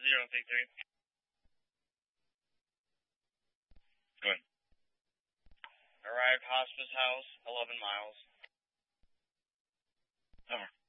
033. Go ahead. Arrived hospice house, 11 miles. Over.